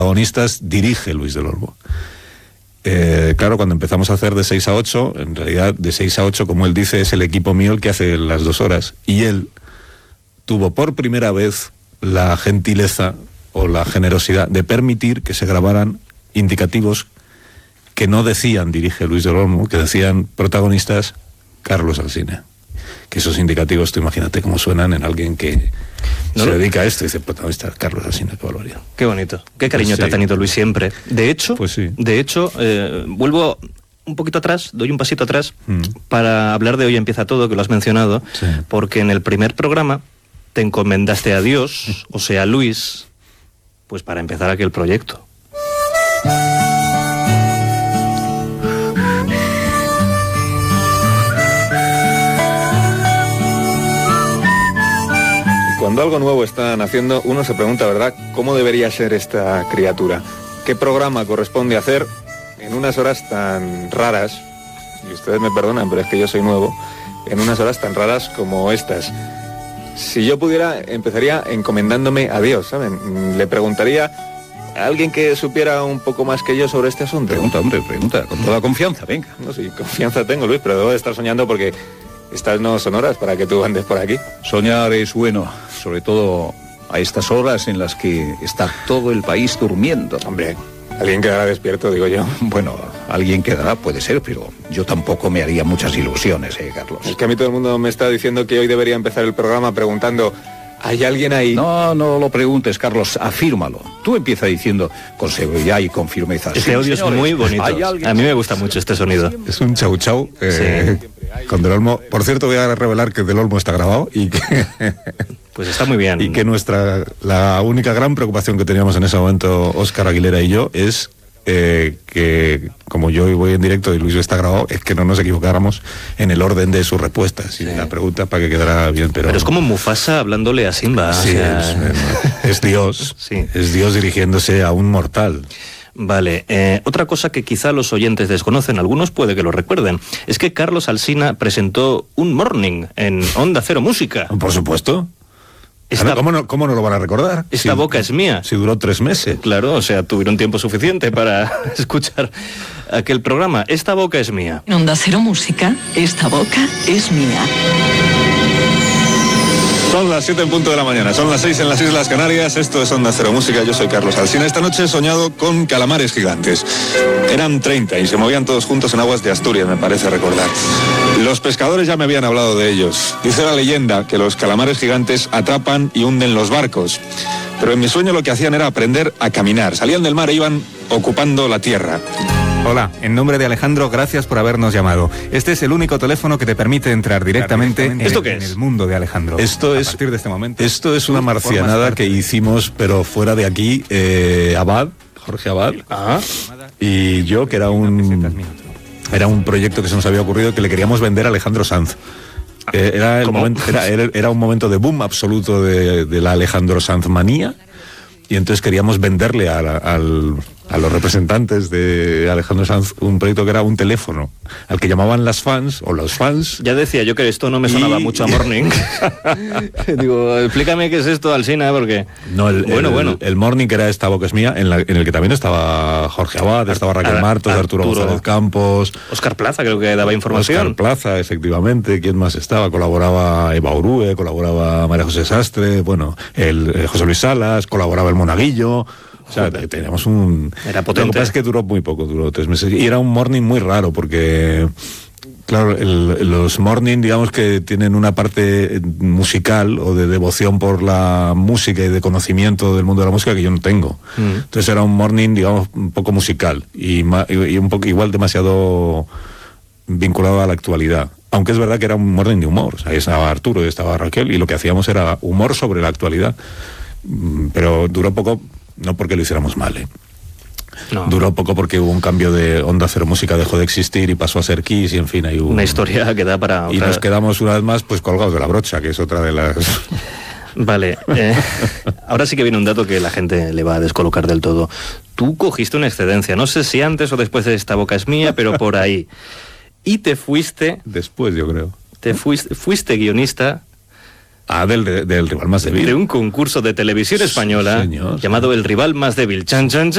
protagonistas dirige Luis del Olmo. Claro, cuando empezamos a hacer de 6 a 8, en realidad de 6 a 8, como él dice, es el equipo mío el que hace las 2 horas. Y él tuvo por primera vez la gentileza o la generosidad de permitir que se grabaran indicativos que no decían dirige Luis del Olmo, que decían protagonistas Carlos Alsina. Que esos indicativos, tú imagínate cómo suenan en alguien que se dedica a esto y dice protagonista Carlos Alsina, qué barbaridad. Qué bonito, qué cariño Pues te ha sí. tenido Luis siempre. De hecho, Pues sí. Vuelvo un poquito atrás, doy un pasito atrás para hablar de Hoy Empieza Todo, que lo has mencionado, Sí. porque en el primer programa te encomendaste a Dios, o sea, a Luis, pues para empezar aquel proyecto. Cuando algo nuevo está naciendo, uno se pregunta, ¿verdad?, ¿cómo debería ser esta criatura? ¿Qué programa corresponde hacer en unas horas tan raras? Y ustedes me perdonan, pero es que yo soy nuevo. En unas horas tan raras como estas. Si yo pudiera, empezaría encomendándome a Dios, ¿saben? Le preguntaría a alguien que supiera un poco más que yo sobre este asunto. Pregunta, hombre, pregunta, con toda confianza, venga. No, sí, confianza tengo, Luis, pero debo de estar soñando porque estas no son horas para que tú andes por aquí. Soñar es bueno, sobre todo a estas horas en las que está todo el país durmiendo. Hombre, alguien quedará despierto, digo yo. Bueno, alguien quedará, puede ser, pero yo tampoco me haría muchas ilusiones, Carlos. Es que a mí todo el mundo me está diciendo que hoy debería empezar el programa preguntando, ¿hay alguien ahí? No lo preguntes, Carlos, afírmalo. Tú empieza diciendo con seguridad y con firmeza. Este audio es muy bonito. A mí me gusta mucho este sonido. Es un chau chau con Del Olmo. Por cierto, voy a revelar que Del Olmo está grabado y que Pues está muy bien. y que la única gran preocupación que teníamos en ese momento Óscar Aguilera y yo es que como yo voy en directo y Luis está grabado, es que no nos equivocáramos en el orden de sus respuestas y de la pregunta para que quedara bien. Pero es como Mufasa hablándole a Simba. Sí, o sea... es Dios. Sí. Es Dios dirigiéndose a un mortal. Vale, otra cosa que quizá los oyentes desconocen, algunos puede que lo recuerden, es que Carlos Alsina presentó un morning en Onda Cero Música. Por supuesto. Esta- ¿Cómo no lo van a recordar? Esta boca es mía. Si duró 3 meses. Claro, o sea, tuvieron tiempo suficiente para escuchar aquel programa. Esta boca es mía. En Onda Cero Música, esta boca es mía. Son las 7 en punto de la mañana, son las 6 en las Islas Canarias, esto es Onda Cero Música, yo soy Carlos Alsina. Esta noche he soñado con calamares gigantes. Eran 30 y se movían todos juntos en aguas de Asturias, me parece recordar. Los pescadores ya me habían hablado de ellos. Dice la leyenda que los calamares gigantes atrapan y hunden los barcos. Pero en mi sueño lo que hacían era aprender a caminar. Salían del mar e iban ocupando la tierra. Hola, en nombre de Alejandro, gracias por habernos llamado. Este es el único teléfono que te permite entrar directamente en ¿Esto qué en es? el mundo de Alejandro. Esto A es- partir de este momento. Esto es una formas marcianada parte que de- hicimos, pero fuera de aquí, Jorge Abad, y yo, que era un proyecto que se nos había ocurrido que le queríamos vender a Alejandro Sanz. Era un momento de boom absoluto de la Alejandro Sanz manía, y entonces queríamos venderle a los representantes de Alejandro Sanz un proyecto que era un teléfono al que llamaban las fans o los fans. Ya decía yo que esto no me sonaba Y- mucho a morning. Digo, explícame qué es esto, Alsina, porque... No, Bueno. el morning, que era Esta boca es mía, en el que también estaba Jorge Abad, estaba Raquel Martos, Arturo González Campos, Óscar Plaza creo que daba información. Óscar Plaza, efectivamente. ¿Quién más estaba? Colaboraba Eva Urue, colaboraba María José Sastre, bueno, José Luis Salas, colaboraba el Monaguillo. O sea, teníamos Era potente. Lo que pasa es que duró muy poco, duró 3 meses. Y era un morning muy raro porque... Claro, los morning, digamos que tienen una parte musical o de devoción por la música y de conocimiento del mundo de la música que yo no tengo. Entonces era un morning, digamos, un poco musical y un poco igual demasiado vinculado a la actualidad. Aunque es verdad que era un morning de humor. O sea, ahí estaba Arturo y estaba Raquel y lo que hacíamos era humor sobre la actualidad. Pero duró poco, no porque lo hiciéramos mal, ¿eh? No. Duró poco porque hubo un cambio de Onda Cero Música, dejó de existir y pasó a ser Kiss y en fin, hay Una historia que da para... y otra- nos quedamos una vez más pues colgados de la brocha, que es otra de las... Vale, ahora sí que viene un dato que la gente le va a descolocar del todo. Tú cogiste una excedencia, no sé si antes o después de Esta boca es mía, pero por ahí. Y te fuiste, Después, yo creo. fuiste guionista Del rival más débil. de un concurso de televisión española señor. llamado El rival más débil. Chan, chan, chan.